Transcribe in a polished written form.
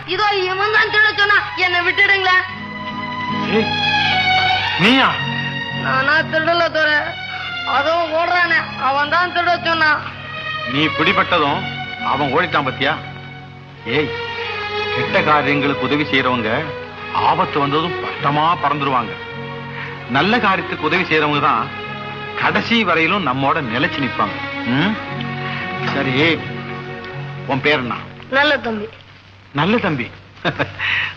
இதோ இவன் தான் திருட சொன்னா, என்னை விட்டுடுங்களா? நீயா? நானா திருடல துறை, அதுவும் ஓடுறானே அவன் தான் திருட சொன்னான். நீ பிடிபட்டதும் அவன் ஓடிட்டான் பத்தியா? ஏய், கெட்ட காரியங்களுக்கு உதவி செய்யறவங்க ஆபத்து வந்ததும் பட்டமா பறந்துருவாங்க. நல்ல காரியத்துக்கு உதவி செய்யறவங்க தான் கடைசி வரையிலும் நம்மோட நிலைச்சு நிற்பாங்க. சரி, உன் பேர் என்ன? நல்ல தம்பி. நல்ல தம்பி.